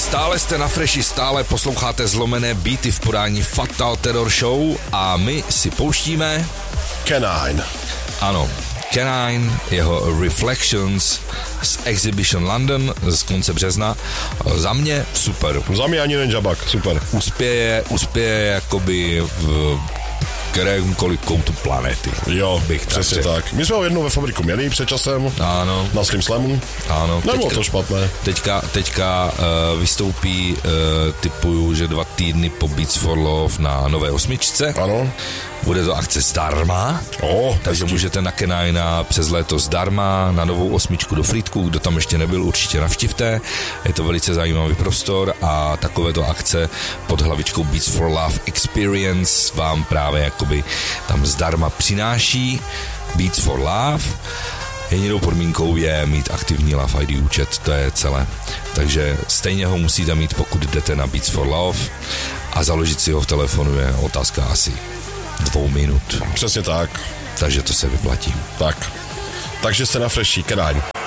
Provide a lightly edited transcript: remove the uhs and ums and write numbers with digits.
Stále jste na Freši, stále posloucháte zlomené beaty v podání Fatal Terror Show a my si pouštíme... Canine. Ano, Canine, jeho Reflections z Exhibition London z konce března. Za mě super. Za mě ani nen žabak, super. Uspěje jakoby v kterémkoliv koutu planety. Jo, přesně tak. My jsme ho jednou ve fabriku měli před časem. Ano. Na Slim Slamu. Ano. Nebylo to špatné. Teďka vystoupí, typuju, že 2 týdny po Beats for Love na Nové 8. Ano. Bude to akce zdarma, takže můžete na Canina přes léto zdarma na Novou 8 do Frýdku, kdo tam ještě nebyl, určitě navštivte. Je to velice zajímavý prostor a takovéto akce pod hlavičkou Beats for Love Experience vám právě jakoby tam zdarma přináší Beats for Love. Jedinou podmínkou je mít aktivní Love ID účet, to je celé. Takže stejně ho musíte mít, pokud jdete na Beats for Love a založit si ho v telefonu je otázka asi 2 minut. Přesně tak. Takže to se vyplatí. Tak. Takže jste na Freši, Canine.